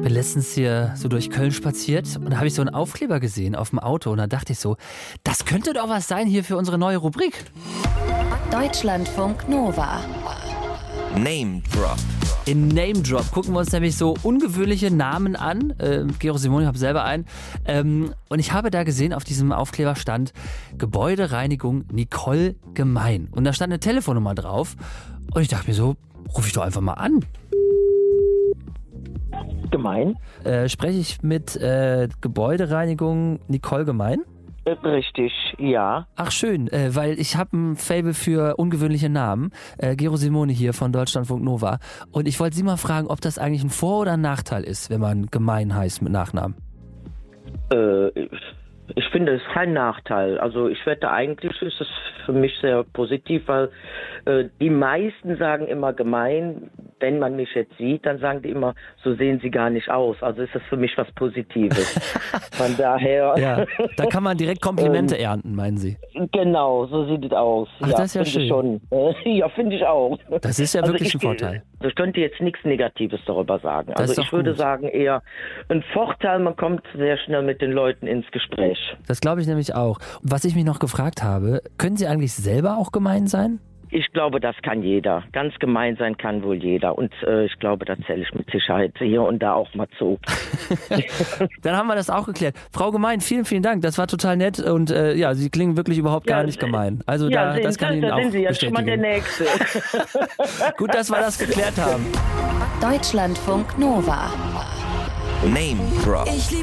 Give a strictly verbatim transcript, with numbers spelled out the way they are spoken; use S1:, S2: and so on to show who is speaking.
S1: bin letztens hier so durch Köln spaziert und da habe ich so einen Aufkleber gesehen auf dem Auto und da dachte ich so, das könnte doch was sein hier für unsere neue Rubrik.
S2: Deutschlandfunk Nova.
S3: Name Drop.
S1: In Name Drop gucken wir uns nämlich so ungewöhnliche Namen an. Äh, Gero Simoni, ich habe selber einen. Ähm, und ich habe da gesehen, auf diesem Aufkleber stand Gebäudereinigung Nicole Gemein. Und da stand eine Telefonnummer drauf. Und ich dachte mir so, rufe ich doch einfach mal an.
S4: Gemein?
S1: Äh, spreche ich mit äh, Gebäudereinigung Nicole Gemein?
S4: Richtig, ja.
S1: Ach schön, äh, weil ich habe ein Faible für ungewöhnliche Namen. Äh, Gero Simoni hier von Deutschlandfunk Nova. Und ich wollte Sie mal fragen, ob das eigentlich ein Vor- oder ein Nachteil ist, wenn man Gemein heißt mit Nachnamen.
S4: Äh, ich finde es kein Nachteil. Also ich wette, eigentlich ist es für mich sehr positiv, weil äh, die meisten sagen immer gemein. Wenn man mich jetzt sieht, dann sagen die immer, so sehen sie gar nicht aus. Also ist das für mich was Positives. Von daher...
S1: Ja, da kann man direkt Komplimente ähm, ernten, meinen Sie?
S4: Genau, so sieht es aus.
S1: Ach,
S4: ja,
S1: das ist ja schön.
S4: Schon. Ja, finde ich auch.
S1: Das ist ja
S4: also
S1: wirklich
S4: ich,
S1: ein Vorteil.
S4: Ich könnte jetzt nichts Negatives darüber sagen.
S1: Das
S4: Also
S1: ist
S4: ich
S1: doch
S4: würde
S1: gut.
S4: sagen eher ein Vorteil, man kommt sehr schnell mit den Leuten ins Gespräch.
S1: Das glaube ich nämlich auch. Was ich mich noch gefragt habe, können Sie eigentlich selber auch gemein sein?
S4: Ich glaube, das kann jeder. Ganz gemein sein kann wohl jeder. Und äh, ich glaube, da zähle ich mit Sicherheit hier und da auch mal zu.
S1: Dann haben wir das auch geklärt. Frau Gemein, vielen, vielen Dank. Das war total nett und äh, ja, Sie klingen wirklich überhaupt gar
S4: Ja,
S1: nicht gemein. Also
S4: ja,
S1: da,
S4: sehen
S1: das kann
S4: Sie,
S1: ich Ihnen
S4: da
S1: auch
S4: sind Sie jetzt schon mal der
S1: bestätigen.
S4: Nächste.
S1: Gut, dass wir das geklärt haben.
S2: Deutschlandfunk Nova.
S3: Name Drop.
S2: Ich liebe